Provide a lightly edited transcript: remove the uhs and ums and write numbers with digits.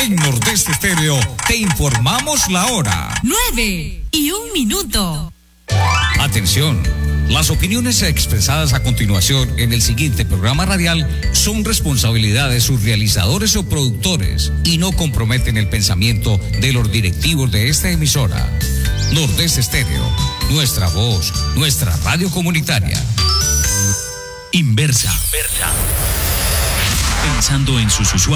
En Nordeste Estéreo te informamos la hora. 9:01. Atención, las opiniones expresadas a continuación en el siguiente programa radial son responsabilidad de sus realizadores o productores y no comprometen el pensamiento de los directivos de esta emisora. Nordeste Estéreo, nuestra voz, nuestra radio comunitaria. Inversa. Pensando en sus usuarios.